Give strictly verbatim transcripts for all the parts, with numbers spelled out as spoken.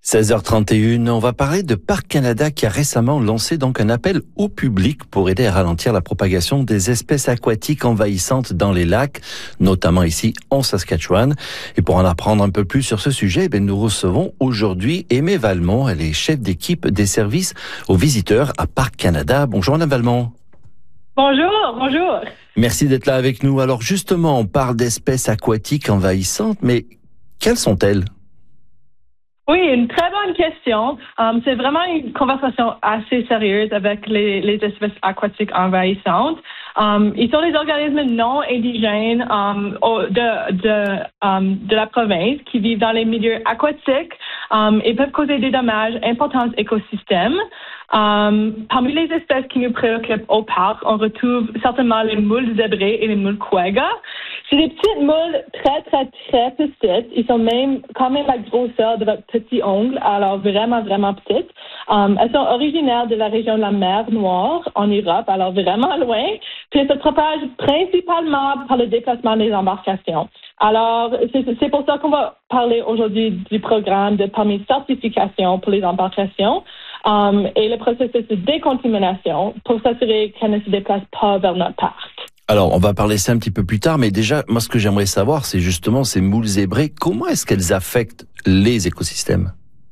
seize heures trente et une, on va parler de Parc Canada qui a récemment lancé donc un appel au public pour aider à ralentir la propagation des espèces aquatiques envahissantes dans les lacs, notamment ici en Saskatchewan. Et pour en apprendre un peu plus sur ce sujet, ben nous recevons aujourd'hui Aimée Valmont. Elle est chef d'équipe des services aux visiteurs à Parc Canada. Bonjour Madame Valmont. Bonjour, bonjour. Merci d'être là avec nous. Alors justement, on parle d'espèces aquatiques envahissantes, mais quelles sont-elles? Oui, une très bonne question. Um, c'est vraiment une conversation assez sérieuse avec les, les espèces aquatiques envahissantes. Um, ils sont des organismes non indigènes um, de, de, um, de la province qui vivent dans les milieux aquatiques um, et peuvent causer des dommages importants aux écosystèmes. Um, parmi les espèces qui nous préoccupent au parc, on retrouve certainement les moules zébrés et les moules quagga. C'est des petites moules très, très, très petites. Ils sont même quand même la grosseur de votre petit ongle, alors vraiment, vraiment petites. Um, elles sont originaires de la région de la mer Noire en Europe, alors vraiment loin. Puis elles se propagent principalement par le déplacement des embarcations. Alors, c'est, c'est pour ça qu'on va parler aujourd'hui du programme de permis de certification pour les embarcations. Um, et le processus de décontamination pour s'assurer qu'elle ne se déplace pas vers notre parc. Alors, on va parler ça un petit peu plus tard, mais déjà, moi, ce que j'aimerais savoir, c'est justement ces moules zébrées. Comment est-ce qu'elles affectent les écosystèmes?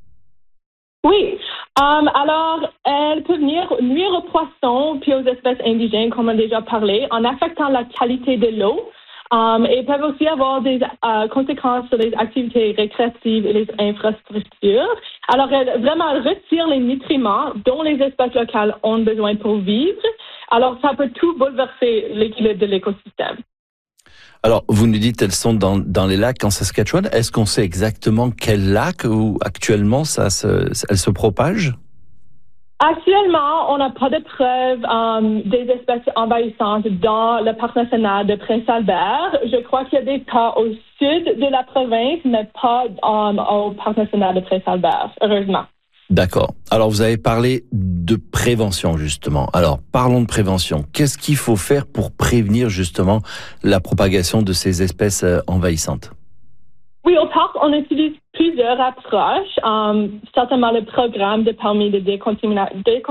Oui. Um, alors, elles peuvent nuire, nuire aux poissons puis aux espèces indigènes, comme on a déjà parlé, en affectant la qualité de l'eau. Um, et peuvent aussi avoir des euh, conséquences sur les activités récréatives et les infrastructures. Alors, elles vraiment retirent les nutriments dont les espèces locales ont besoin pour vivre. Alors, ça peut tout bouleverser l'équilibre de l'écosystème. Alors, vous nous dites elles sont dans, dans les lacs en Saskatchewan. Est-ce qu'on sait exactement quel lac où actuellement ça se, elles se propagent? Actuellement, on n'a pas de preuves um, des espèces envahissantes dans le parc national de Prince-Albert. Je crois qu'il y a des cas au sud de la province, mais pas um, au parc national de Prince-Albert, heureusement. D'accord. Alors, vous avez parlé de prévention, justement. Alors, parlons de prévention. Qu'est-ce qu'il faut faire pour prévenir, justement, la propagation de ces espèces envahissantes? Oui, au parc, on utilise plusieurs approches. Um, certainement le programme de permis de décontamination